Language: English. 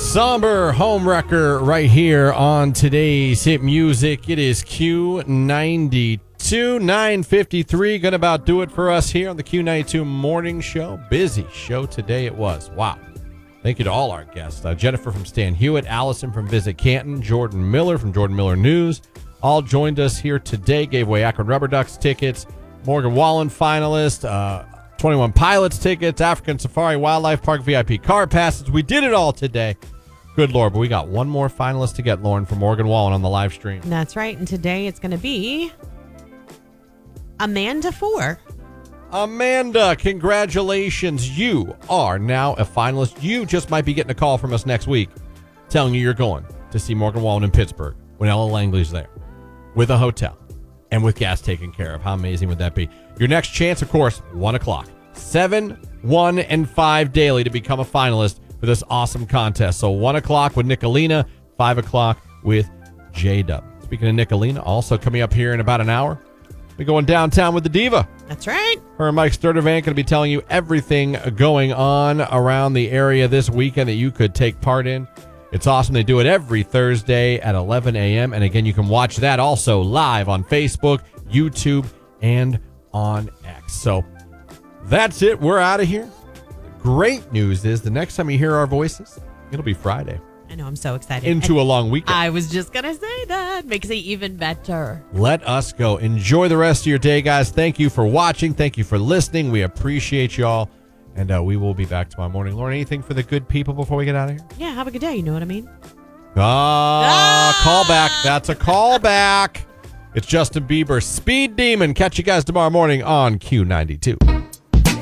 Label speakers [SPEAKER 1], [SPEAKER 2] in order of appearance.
[SPEAKER 1] Somber Homewrecker right here on today's hit music. It is Q92, 9:53. Gonna about do it for us here on the Q92 Morning Show. Busy show today it was. Wow. Thank you to all our guests. Jennifer from Stan Hewitt, Allison from Visit Canton, Jordan Miller from Jordan Miller News. All joined us here today, gave away Akron Rubber Ducks tickets, Morgan Wallen finalist, 21 Pilots tickets, African Safari Wildlife Park VIP car passes. We did it all today. Good Lord, but we got one more finalist to get, Lauren, from Morgan Wallen on the live stream.
[SPEAKER 2] That's right, and today it's going to be Amanda 4.
[SPEAKER 1] Amanda, congratulations. You are now a finalist. You just might be getting a call from us next week telling you you're going to see Morgan Wallen in Pittsburgh when Ella Langley's there with a hotel and with gas taken care of. How amazing would that be? Your next chance, of course, 1 o'clock. 7, 1, and 5 daily to become a finalist for this awesome contest. So 1 o'clock with Nicolina, 5 o'clock with J-Dub. Speaking of Nicolina, also coming up here in about an hour, we're going downtown with the Diva.
[SPEAKER 2] That's right.
[SPEAKER 1] Her and Mike Sturtevant going to be telling you everything going on around the area this weekend that you could take part in. It's awesome. They do it every Thursday at 11 a.m. And again, you can watch that also live on Facebook, YouTube, and on X. So that's it. We're out of here. Great news is the next time you hear our voices, it'll be Friday.
[SPEAKER 2] I know, I'm so excited.
[SPEAKER 1] Into a long weekend.
[SPEAKER 2] I was just going to say that. Makes it even better.
[SPEAKER 1] Let us go. Enjoy the rest of your day, guys. Thank you for watching. Thank you for listening. We appreciate y'all. And we will be back tomorrow morning. Lauren, anything for the good people before we get out of here?
[SPEAKER 2] Yeah, have a good day. You know what I mean?
[SPEAKER 1] Callback. That's a callback. It's Justin Bieber, Speed Demon. Catch you guys tomorrow morning on Q92.